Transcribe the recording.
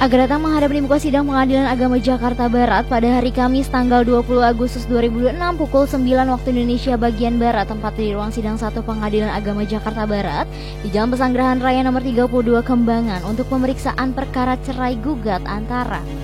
Agar datang menghadap di muka sidang Pengadilan Agama Jakarta Barat pada hari Kamis tanggal 20 Agustus 2006 pukul 9 waktu Indonesia bagian Barat, tempat di ruang sidang 1 Pengadilan Agama Jakarta Barat di Jalan Pesanggerahan Raya nomor 32 Kembangan untuk pemeriksaan perkara cerai gugat antara